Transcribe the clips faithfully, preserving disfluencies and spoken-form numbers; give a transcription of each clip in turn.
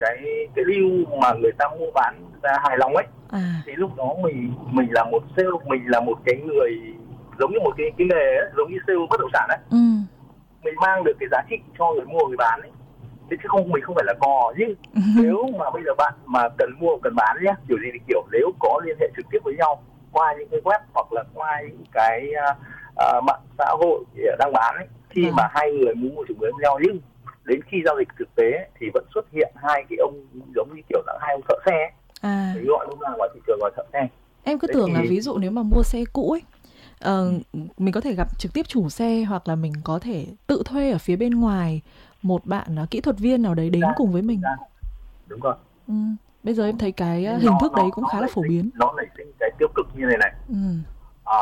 cái cái deal mà người ta mua bán người ta hài lòng ấy, à. thì lúc đó mình mình là một sale, mình là một cái người giống như một cái cái nghề ấy, giống như sale bất động sản ấy, ừ. mình mang được cái giá trị cho người mua người bán ấy, thế chứ không, mình không phải là cò. Nhưng nếu mà bây giờ bạn mà cần mua cần bán nhé, kiểu gì thì kiểu nếu có liên hệ trực tiếp với nhau qua những cái web hoặc là qua những cái uh, uh, mạng xã hội đang bán ấy, khi vâng. mà hai người muốn mua trực với nhau, nhưng đến khi giao dịch thực tế ấy, thì vẫn xuất hiện hai cái ông giống như kiểu là hai ông thợ xe ấy. À. Mình gọi lúc nào ngoài thị trường gọi thợ xe. Em cứ Thế tưởng thì... là ví dụ nếu mà mua xe cũ ấy, uh, mình có thể gặp trực tiếp chủ xe, hoặc là mình có thể tự thuê ở phía bên ngoài một bạn uh, kỹ thuật viên nào đấy đến Đã, cùng với mình. đã. Đúng rồi. Ừ. Bây giờ em thấy cái uh, nó, hình thức nó, đấy cũng khá là phổ sinh, biến. Nó nảy sinh cái tiêu cực như này này. Ừ. À,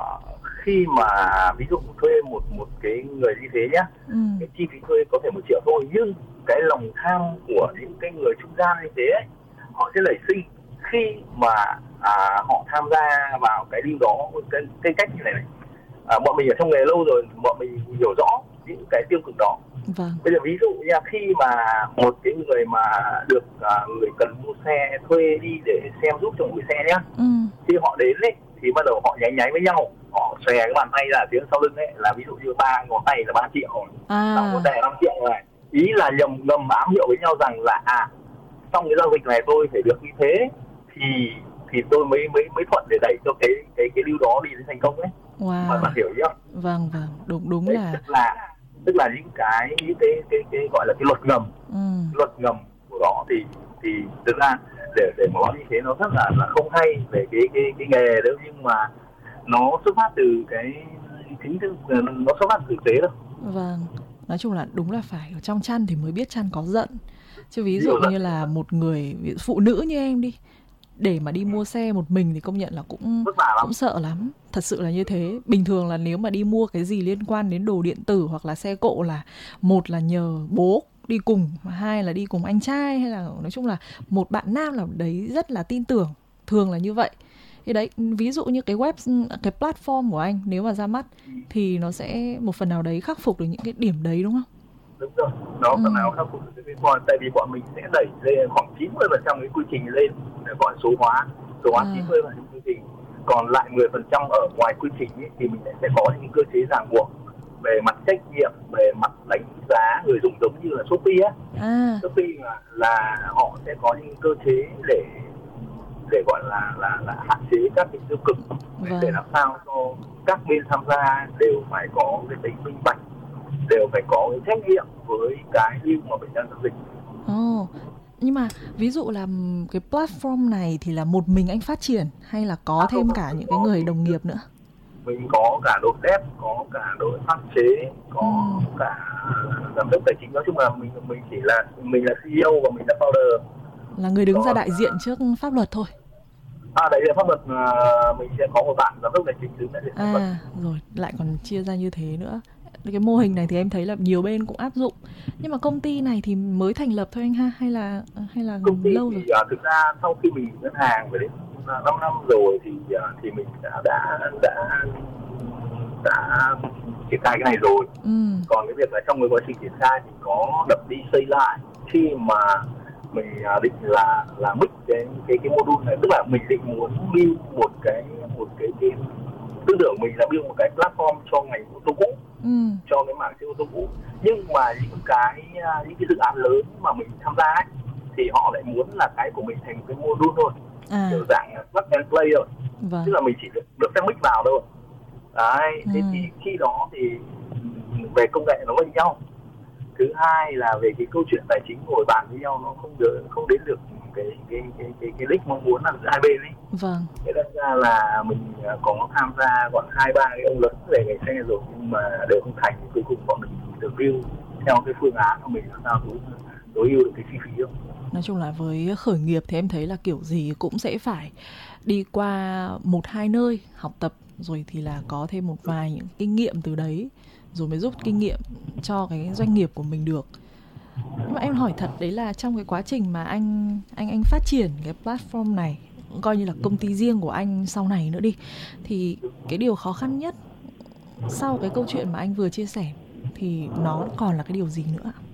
khi mà ví dụ thuê một một cái người như thế nhá, ừ. cái chi phí thuê có thể một triệu thôi, nhưng cái lòng tham của những cái người trung gian như thế ấy, họ sẽ nảy sinh khi mà à, họ tham gia vào cái deal đó, cái, cái cách như này này. À, bọn mình ở trong nghề lâu rồi, bọn mình hiểu rõ những cái tiêu cực đó. Vâng. Bây giờ ví dụ nha, khi mà một cái người mà được à, người cần mua xe thuê đi để xem giúp cho người xe nhá, ừ. khi họ đến ấy thì bắt đầu họ nháy nháy với nhau, họ xòe cái bàn tay ra phía sau lưng ấy, là ví dụ như ba ngón tay là ba triệu, à. năm ngón tay là năm triệu này, ý là nhầm ngầm ám hiệu với nhau rằng là à trong cái giao dịch này tôi phải được như thế thì thì tôi mới mới mới thuận để đẩy cho cái cái cái deal đó đi đến thành công ấy. Wow. Bạn, bạn hiểu chưa? Vâng vâng, đúng đúng. Đấy, là tức là tức là những cái những cái cái cái gọi là cái luật ngầm, ừ. luật ngầm của nó thì thì thực ra để để mà nói như thế nó rất là là không hay về cái cái cái nghề đó, nhưng mà nó xuất phát từ cái chính thức, nó xuất phát từ thực tế đâu. Vâng, nói chung là đúng là phải ở trong chăn thì mới biết chăn có giận. Chứ ví dụ như là một người phụ nữ như em đi, để mà đi mua xe một mình thì công nhận là cũng cũng sợ lắm. Thật sự là như thế. Bình thường là nếu mà đi mua cái gì liên quan đến đồ điện tử hoặc là xe cộ là một là nhờ bố đi cùng, hai là đi cùng anh trai, hay là nói chung là một bạn nam nào đấy rất là tin tưởng. Thường là như vậy. Thì đấy, ví dụ như cái web, cái platform của anh nếu mà ra mắt thì nó sẽ một phần nào đấy khắc phục được những cái điểm đấy, đúng không? Đúng rồi, nó ừ. phần nào khắc phục được cái quan, tại vì bọn mình sẽ đẩy lên khoảng chín mươi phần trăm cái quy trình lên để gọi số hóa, số hóa à. chín mươi phần trăm quy trình, còn lại mười phần trăm ở ngoài quy trình ấy, thì mình sẽ có những cơ chế ràng buộc về mặt trách nhiệm, về mặt đánh giá người dùng, giống như là Shopee á. À. Shopee là, là họ sẽ có những cơ chế để để gọi là là là hạn chế các cái tiêu cực, vâng. để làm sao cho các bên tham gia đều phải có cái tính minh bạch, đều phải có cái trách nhiệm với cái deal mà mình đang giao dịch. Ồ, oh, nhưng mà ví dụ là cái platform này thì là một mình anh phát triển hay là có à, thêm cả những cái người đồng nghiệp nữa? Mình có cả đội dev, có cả đội pháp chế, có ừ. cả giám đốc tài chính. Nói chung là mình mình chỉ là mình là xê e ô và mình là founder, là người đứng còn... ra đại diện trước pháp luật thôi. À, đại diện pháp luật mình sẽ có một bạn giám đốc tài chính đứng đại diện pháp luật. À, rồi lại còn chia ra như thế nữa. Cái mô hình này thì em thấy là nhiều bên cũng áp dụng. Nhưng mà công ty này thì mới thành lập thôi anh ha, hay là hay là công ty lâu thì, rồi? Uh, thực ra sau khi mình ngân hàng về đến năm năm rồi thì uh, thì mình đã đã đã đã triển khai cái này rồi. Ừ. Còn cái việc là trong cái quá trình triển khai thì có đập đi xây lại khi mà mình uh, định là là mix cái cái cái module này, tức là mình định muốn build một cái một cái cái tư tưởng mình là build một cái platform cho ngành ô tô cũ. Ừ. cho cái mảng xe ô tô cũ, nhưng mà những cái những cái dự án lớn mà mình tham gia ấy, thì họ lại muốn là cái của mình thành một cái module thôi, à. kiểu dạng plug and play thôi, vâng. tức là mình chỉ được được phép mix vào thôi. Đấy, ừ. thế thì khi đó thì về công nghệ nó với nhau. Thứ hai là về cái câu chuyện tài chính ngồi bàn với nhau nó không được không đến được cái cái cái cái cái đích mong muốn là hai bên ấy. Vâng. Thế nên ra là mình có tham gia còn hai ba cái ông lớn về ngành xe rồi, nhưng mà đều không thành. Cuối cùng bọn mình được build theo cái phương án của mình làm sao tối tối ưu được cái chi phí không. Nói chung là với khởi nghiệp thì em thấy là kiểu gì cũng sẽ phải đi qua một hai nơi học tập, rồi thì là có thêm một vài những kinh nghiệm từ đấy, rồi mới rút kinh nghiệm cho cái doanh nghiệp của mình được. Nhưng mà em hỏi thật đấy là trong cái quá trình mà anh anh anh phát triển cái platform này, coi như là công ty riêng của anh sau này nữa đi, thì cái điều khó khăn nhất sau cái câu chuyện mà anh vừa chia sẻ thì nó còn là cái điều gì nữa?